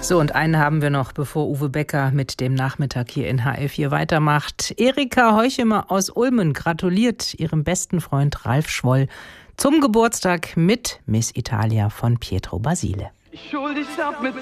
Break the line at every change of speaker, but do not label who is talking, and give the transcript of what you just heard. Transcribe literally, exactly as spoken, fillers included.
So, und einen haben wir noch, bevor Uwe Becker mit dem Nachmittag hier in H L vier weitermacht. Erika Heuchemer aus Ulmen gratuliert ihrem besten Freund Ralf Schwoll zum Geburtstag mit Miss Italia von Pietro Basile.
Ich schul dich ab mit